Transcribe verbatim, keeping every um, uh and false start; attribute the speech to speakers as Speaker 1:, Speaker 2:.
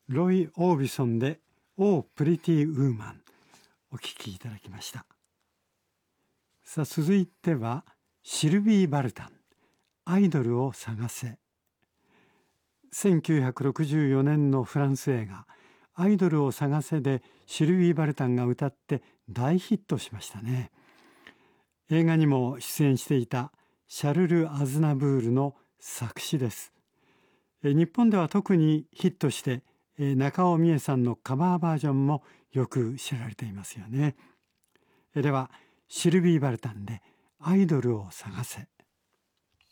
Speaker 1: ロイ・オービソンでオー・プリティ・ウーマンお聴きいただきました。さあ続いてはシルビー・バルタン、アイドルを探せ。せんきゅうひゃくろくじゅうよねんのフランス映画アイドルを探せでシルビー・バルタンが歌って大ヒットしましたね。映画にも出演していたシャルル・アズナブールの作詞です。日本では特にヒットして中尾ミエさんのカバーバージョンもよく知られていますよね。ではシルビー・バルタンでアイドルを探せ。